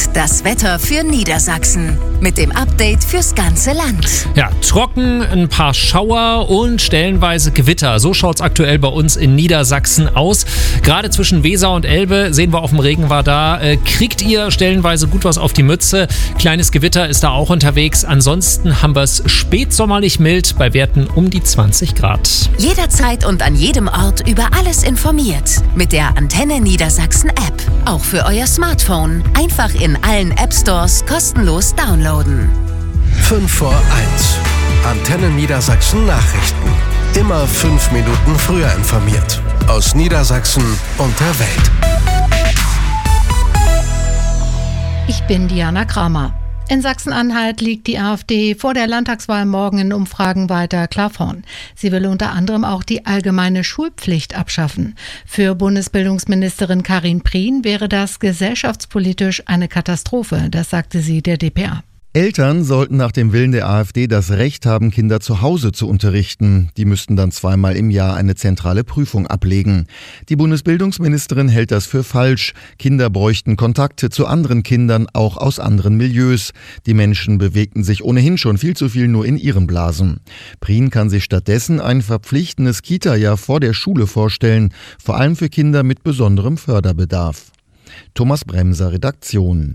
das Wetter für Niedersachsen. Mit dem Update fürs ganze Land. Ja, trocken, ein paar Schauer und stellenweise Gewitter. So schaut's aktuell bei uns in Niedersachsen aus. Gerade zwischen Weser und Elbe sehen wir auf dem Regenradar. Kriegt ihr stellenweise gut was auf die Mütze. Kleines Gewitter ist da auch unterwegs. Ansonsten haben wir es spätsommerlich mild bei Werten um die 20 Grad. Jederzeit und an jedem Ort über alles informiert. Mit der Antenne Niedersachsen App. Auch für euer Smartphone. Einfach in allen App Stores kostenlos downloaden. 5 vor 1. Antenne Niedersachsen Nachrichten. Immer 5 Minuten früher informiert. Aus Niedersachsen und der Welt. Ich bin Diana Kramer. In Sachsen-Anhalt liegt die AfD vor der Landtagswahl morgen in Umfragen weiter klar vorn. Sie will unter anderem auch die allgemeine Schulpflicht abschaffen. Für Bundesbildungsministerin Karin Prien wäre das gesellschaftspolitisch eine Katastrophe, das sagte sie der dpa. Eltern sollten nach dem Willen der AfD das Recht haben, Kinder zu Hause zu unterrichten. Die müssten dann 2-mal im Jahr eine zentrale Prüfung ablegen. Die Bundesbildungsministerin hält das für falsch. Kinder bräuchten Kontakte zu anderen Kindern, auch aus anderen Milieus. Die Menschen bewegten sich ohnehin schon viel zu viel nur in ihren Blasen. Prien kann sich stattdessen ein verpflichtendes Kita-Jahr vor der Schule vorstellen, vor allem für Kinder mit besonderem Förderbedarf. Thomas Bremser, Redaktion.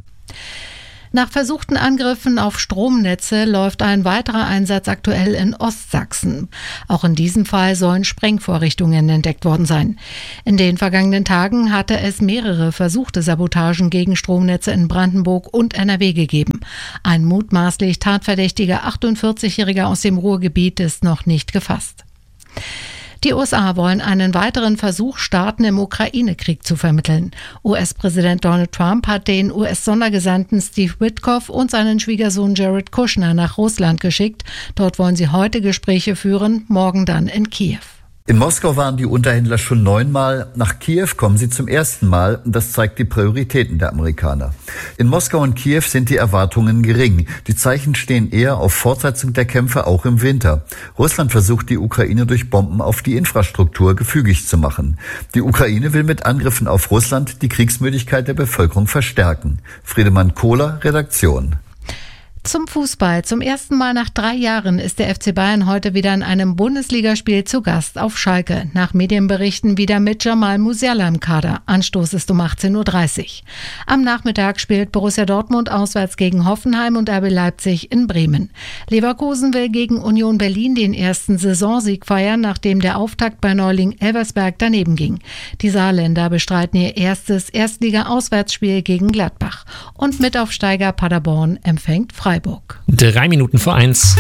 Nach versuchten Angriffen auf Stromnetze läuft ein weiterer Einsatz aktuell in Ostsachsen. Auch in diesem Fall sollen Sprengvorrichtungen entdeckt worden sein. In den vergangenen Tagen hatte es mehrere versuchte Sabotagen gegen Stromnetze in Brandenburg und NRW gegeben. Ein mutmaßlich tatverdächtiger 48-Jähriger aus dem Ruhrgebiet ist noch nicht gefasst. Die USA wollen einen weiteren Versuch starten, im Ukraine-Krieg zu vermitteln. US-Präsident Donald Trump hat den US-Sondergesandten Steve Witkoff und seinen Schwiegersohn Jared Kushner nach Russland geschickt. Dort wollen sie heute Gespräche führen, morgen dann in Kiew. In Moskau waren die Unterhändler schon 9-mal, nach Kiew kommen sie zum ersten Mal. Das zeigt die Prioritäten der Amerikaner. In Moskau und Kiew sind die Erwartungen gering. Die Zeichen stehen eher auf Fortsetzung der Kämpfe auch im Winter. Russland versucht, die Ukraine durch Bomben auf die Infrastruktur gefügig zu machen. Die Ukraine will mit Angriffen auf Russland die Kriegsmüdigkeit der Bevölkerung verstärken. Friedemann Kohler, Redaktion. Zum Fußball. Zum ersten Mal nach 3 Jahren ist der FC Bayern heute wieder in einem Bundesligaspiel zu Gast auf Schalke. Nach Medienberichten wieder mit Jamal Musiala im Kader. Anstoß ist um 18:30 Uhr. Am Nachmittag spielt Borussia Dortmund auswärts gegen Hoffenheim und RB Leipzig in Bremen. Leverkusen will gegen Union Berlin den ersten Saisonsieg feiern, nachdem der Auftakt bei Neuling Elversberg daneben ging. Die Saarländer bestreiten ihr erstes Erstliga-Auswärtsspiel gegen Gladbach. Und Mitaufsteiger Paderborn empfängt Freiburg. 3 Minuten vor 1.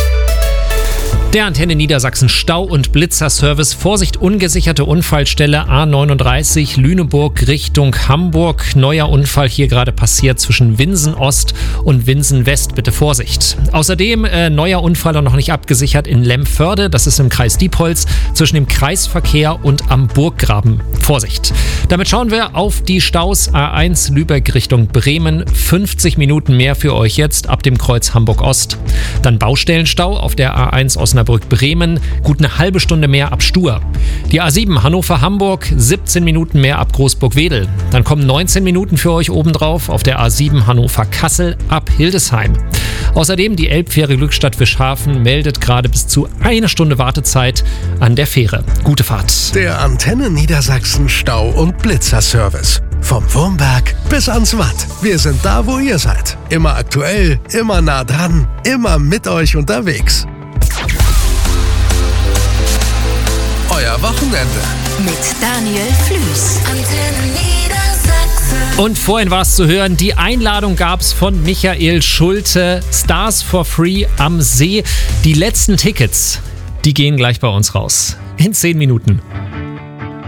Der Antenne Niedersachsen Stau- und Blitzerservice. Vorsicht, ungesicherte Unfallstelle A39 Lüneburg Richtung Hamburg. Neuer Unfall hier gerade passiert zwischen Winsen Ost und Winsen West. Bitte Vorsicht. Außerdem neuer Unfall und noch nicht abgesichert in Lemförde. Das ist im Kreis Diepholz zwischen dem Kreisverkehr und am Burggraben. Vorsicht. Damit schauen wir auf die Staus A1 Lübeck Richtung Bremen. 50 Minuten mehr für euch jetzt ab dem Kreuz Hamburg Ost. Dann Baustellenstau auf der A1 Osnabrück-Bremen, gut eine halbe Stunde mehr ab Stur. Die A7 Hannover-Hamburg, 17 Minuten mehr ab Großburg-Wedel. Dann kommen 19 Minuten für euch obendrauf auf der A7 Hannover-Kassel ab Hildesheim. Außerdem die Elbfähre Glückstadt Fischhafen meldet gerade bis zu 1 Stunde Wartezeit an der Fähre. Gute Fahrt. Der Antenne Niedersachsen Stau- und Blitzerservice. Vom Wurmberg bis ans Watt. Wir sind da, wo ihr seid. Immer aktuell, immer nah dran, immer mit euch unterwegs. Euer Wochenende. Mit Daniel Flüß. Antenne Niedersachsen. Und vorhin war es zu hören, die Einladung gab es von Michael Schulte. Stars for Free am See. Die letzten Tickets, die gehen gleich bei uns raus. In 10 Minuten.